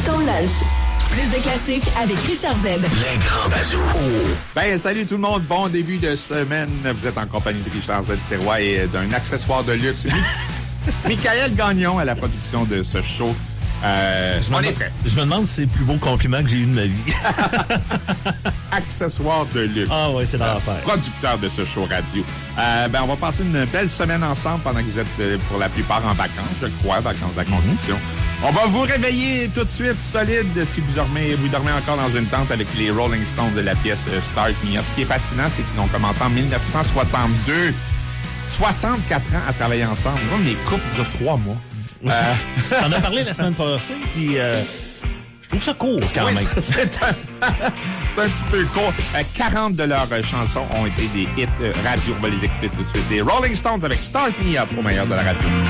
ton lunch. Plus de classiques avec Richard Z. Les grands bazous. Ben, salut tout le monde. Bon début de semaine. Vous êtes en compagnie de Richard Z. Sirois et d'un accessoire de luxe. Michael Gagnon à la production de ce show. On est prêt. Je me demande si c'est le plus beau compliment que j'ai eu de ma vie. Accessoire de luxe. Ah ouais, c'est l'affaire. Producteur de ce show radio. On va passer une belle semaine ensemble pendant que vous êtes pour la plupart en vacances, je crois, vacances de la construction. On va vous réveiller tout de suite solide si vous dormez encore dans une tente avec les Rolling Stones de la pièce Start Me Up. Ce qui est fascinant, c'est qu'ils ont commencé en 1962. 64 ans à travailler ensemble. Moi, mes couples durent 3 mois. T'en as parlé la semaine passée, puis je trouve ça court quand même. C'est un petit peu court. 40 de leurs chansons ont été des hits radio. On va les écouter tout de suite. Des Rolling Stones avec Start Me Up au meilleur de la radio.